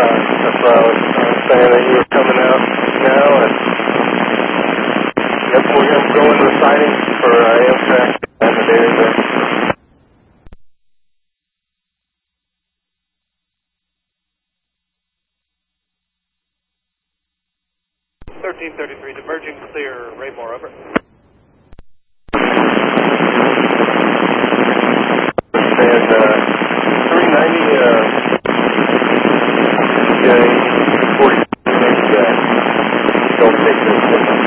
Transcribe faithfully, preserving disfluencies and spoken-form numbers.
that's why I was uh, saying that you were coming out now. And yep, we're going to go into the sighting for uh, Amtrak and the daily there. thirteen thirty-three, emerging clear, Raymore, over. And uh, three ninety, uh, yeah, forty, uh, don't take this.